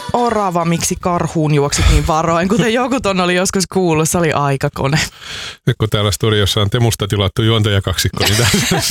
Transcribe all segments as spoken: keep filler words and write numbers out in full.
orava, miksi karhuun juoksit niin varoin, kuten joku ton oli joskus kuullut, se oli aikakone. Nyt kun täällä studiossa on Temusta tilattu juontajakaksikko, niin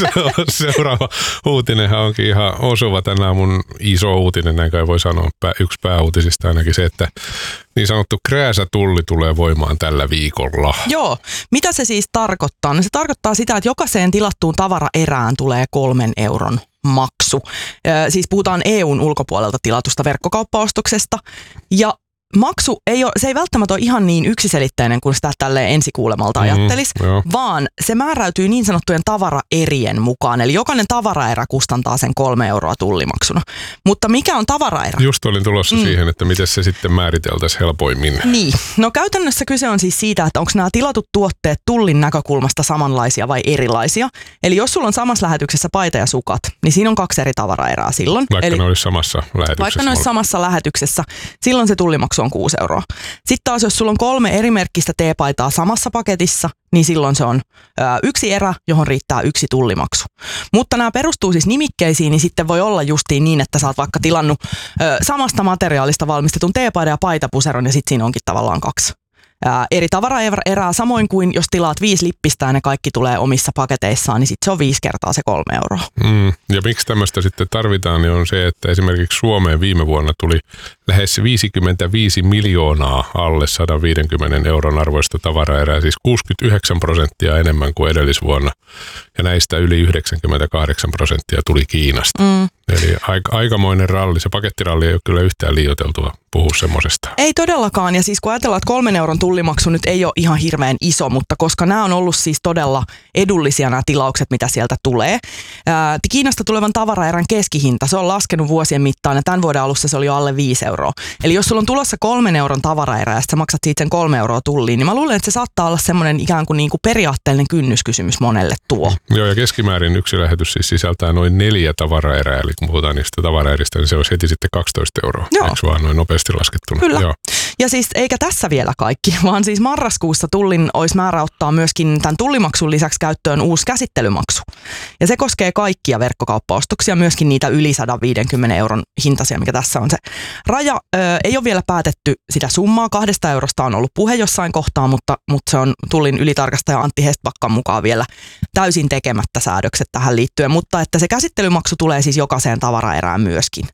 seuraava uutinenhan onkin ihan osuva. Tänään mun iso uutinen, näin kai voi sanoa, yksi pääuutisista ainakin se, että niin sanottu krääsätulli tulee voimaan tällä viikolla. Joo, mitä se siis tarkoittaa? No se tarkoittaa sitä, että jokaiseen tilattuun tavaraerään tulee kolmen euron maksu. Siis puhutaan E U:n ulkopuolelta tilatusta verkkokauppaostoksesta ja maksu ei ole, se ei välttämättä ole ihan niin yksiselitteinen kuin sitä tälleen ensikuulemalta ajattelisi, mm, vaan se määräytyy niin sanottujen tavaraerien mukaan. Eli jokainen tavaraerä kustantaa sen kolme euroa tullimaksuna. Mutta mikä on tavaraerä? Just olin tulossa mm. siihen, että miten se sitten määriteltäisiin helpoimmin. Niin. No käytännössä kyse on siis siitä, että onko nämä tilatut tuotteet tullin näkökulmasta samanlaisia vai erilaisia. Eli jos sulla on samassa lähetyksessä paita ja sukat, niin siinä on kaksi eri tavaraerää silloin. Vaikka Eli, ne olisi samassa lähetyksessä. Vaikka ne olisi samassa lähetyksessä, silloin se tullimaksu on kuusi euroa. Sitten taas, jos sulla on kolme eri merkkistä teepaitaa samassa paketissa, niin silloin se on ö, yksi erä, johon riittää yksi tullimaksu. Mutta nämä perustuu siis nimikkeisiin, niin sitten voi olla justiin niin, että sä oot vaikka tilannut ö, samasta materiaalista valmistetun teepaidan ja paitapuseron, ja sitten siinä onkin tavallaan kaksi Ää, eri tavaraerää, samoin kuin jos tilaat viisi lippistä ja ne kaikki tulee omissa paketeissaan, niin sitten se on viisi kertaa se kolme euroa. Mm, ja miksi tämmöistä sitten tarvitaan, niin on se, että esimerkiksi Suomeen viime vuonna tuli lähes viisikymmentäviisi miljoonaa alle sata viisikymmentä euron arvoista tavaraerää, siis kuusikymmentäyhdeksän prosenttia enemmän kuin edellisvuonna. Ja näistä yli yhdeksänkymmentäkahdeksan prosenttia tuli Kiinasta. Mm. Eli aika, aikamoinen ralli. Se pakettiralli ei ole kyllä yhtään liioiteltua puhua semmoisesta. Ei todellakaan. Ja siis kun ajatellaan, että kolmen euron tullimaksu nyt ei ole ihan hirveän iso, mutta koska nämä on ollut siis todella edullisia nämä tilaukset, mitä sieltä tulee. Ää, Kiinasta tulevan tavaraerän keskihinta, se on laskenut vuosien mittaan ja tämän vuoden alussa se oli jo alle viisi euroa. Eli jos sulla on tulossa kolmen euron tavaraerä ja sä maksat siitä sen kolme euroa tulliin, niin mä luulen, että se saattaa olla semmoinen ikään kuin, niin kuin periaatteellinen kynnyskysymys monelle tuo. Joo, ja keskimäärin yksi lähetys siis sisältää noin neljä tavaraerää, eli kun puhutaan niistä tavaraeristä, niin se olisi heti sitten kaksitoista euroa. Joo. Eikö vaan noin nopeasti laskettuna? Kyllä. Joo. Ja siis eikä tässä vielä kaikki, vaan siis marraskuussa tullin olisi määrä ottaa myöskin tämän tullimaksun lisäksi käyttöön uusi käsittelymaksu. Ja se koskee kaikkia verkkokauppaostoksia, myöskin niitä yli sata viisikymmentä euron hintaisia, mikä tässä on se raja. Ö, ei ole vielä päätetty sitä summaa, kahdesta eurosta on ollut puhe jossain kohtaa, mutta, mutta se on tullin ylitarkastaja Antti Hestbackan mukaan vielä täysin tekemättä säädökset tähän liittyen. Mutta että se käsittelymaksu tulee siis jokaiseen tavaraerään myöskin.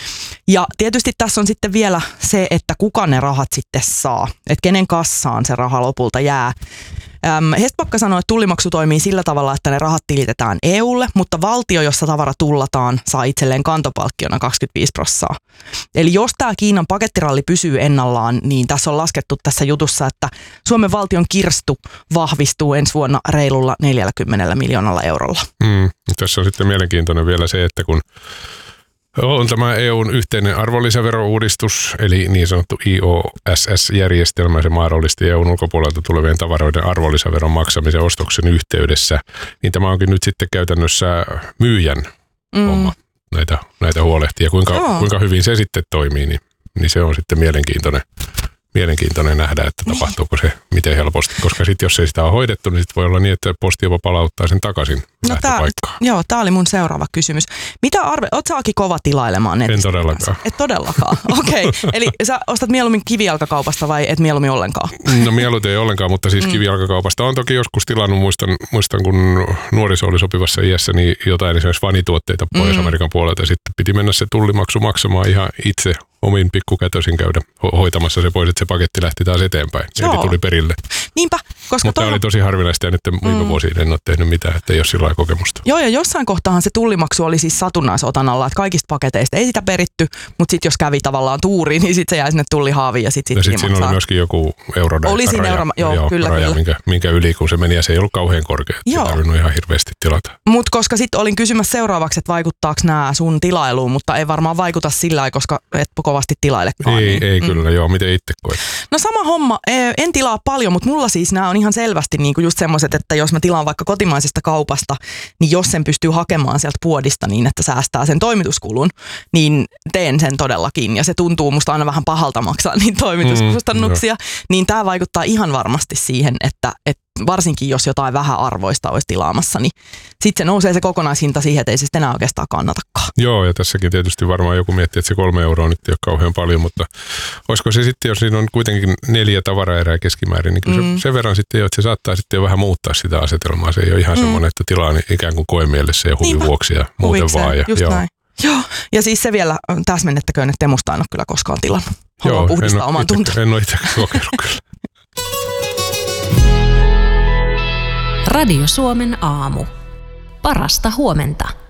Ja tietysti tässä on sitten vielä se, että kuka ne rahat sitten saa, että kenen kassaan se raha lopulta jää. Hestbacka sanoi, että tullimaksu toimii sillä tavalla, että ne rahat tilitetään E U:lle, mutta valtio, jossa tavara tullataan, saa itselleen kantopalkkiona kaksikymmentäviisi prosenttia. Eli jos tämä Kiinan pakettiralli pysyy ennallaan, niin tässä on laskettu tässä jutussa, että Suomen valtion kirstu vahvistuu ensi vuonna reilulla neljälläkymmenellä miljoonalla eurolla. Mm, tässä on sitten mielenkiintoinen vielä se, että kun on tämä E U:n yhteinen arvonlisäverouudistus, eli niin sanottu I O S S-järjestelmä, se mahdollisti E U:n ulkopuolelta tulevien tavaroiden arvonlisäveron maksamisen ostoksen yhteydessä, niin tämä onkin nyt sitten käytännössä myyjän mm. homma näitä, näitä huolehtia. Kuinka, kuinka hyvin se sitten toimii, niin, niin se on sitten mielenkiintoinen. Mielenkiintoinen nähdä, että tapahtuuko se miten helposti, koska sitten jos ei sitä ole hoidettu, niin sitten voi olla niin, että posti jopa palauttaa sen takaisin no lähtöpaikkaan. Joo, tämä oli mun seuraava kysymys. Mitä arve, oot sä Aki kova tilailemaan netistä? En todellakaan. Et todellakaan, okei. Okay. Eli sä ostat mieluummin kivijalkakaupasta vai et mieluummin ollenkaan? No mieluiten ei ollenkaan, mutta siis mm. kivijalkakaupasta on toki joskus tilannut, muistan, muistan kun nuoriso oli sopivassa iässä, niin jotain esimerkiksi vanituotteita Pohjois-Amerikan mm. puolelta ja sitten piti mennä se tullimaksu maksamaan ihan itse omin pikkukätösin käydä ho- hoitamassa se pois, että se paketti lähti taas eteenpäin. Joo. Eli tuli perille. Niinpä. Koska mutta toi oli tosi harvinaista ja nyt viime mm. vuosiin en ole tehnyt mitään, että ei ole sillä kokemusta. Joo, ja jossain kohtahan se tullimaksu oli siis satunnaisotanalla, että kaikista paketeista ei sitä peritty, mutta sitten jos kävi tavallaan tuuriin, niin sitten se jäi sinne tullihaaviin ja sitten sit, ja sit siinä oli myöskin joku euroraja. Oli siinä euro, joo, joo, kyllä, raja, kyllä. Minkä, minkä yli kun se meni ja se ei ollut kauhean korkea, että ei tarvinnut ihan hirveästi tilata. Mutta koska sitten olin kysymässä seuraavaksi, että vaikuttaako nämä sun tilailuun, mutta ei varmaan vaikuta sillä lailla, koska et kovasti tilailekaan. Ei, niin. ei mm. kyllä, joo. Miten itse koet? No sama homma. En tilaa paljon, mutta mulla siis nämä on ihan selvästi niinku just semmoiset, että jos mä tilaan vaikka kotimaisesta kaupasta, niin jos sen pystyy hakemaan sieltä puodista niin, että säästää sen toimituskulun, niin teen sen todellakin. Ja se tuntuu musta aina vähän pahalta maksaa niitä toimituskustannuksia. Mm, niin tämä vaikuttaa ihan varmasti siihen, että, että varsinkin jos jotain vähäarvoista olisi tilaamassa, niin sitten se nousee se kokonaishinta siihen, että ei se sitten enää oikeastaan kannatakaan. Joo, ja tässäkin tietysti varmaan joku miettii, että se kolme euroa nyt ei ole kauhean paljon, mutta olisiko se sitten, jos siinä on kuitenkin neljä tavaraerää keskimäärin, niin kyllä mm. se, sen verran sitten jo, että se saattaa sitten jo vähän muuttaa sitä asetelmaa. Se ei ole ihan mm. semmoinen, että tilaa niin ikään kuin koemielessä ja huvin vuoksi ja muuten Huvikseen, vaan. Ja, just joo. näin. Joo, ja siis se vielä täsmennettäköön, että Temusta en ole kyllä koskaan tilannut. Haluan joo, puhdistaa oman ite, tuntoon. En ole itsekään kokenut kyllä. Radio Suomen aamu. Parasta huomenta.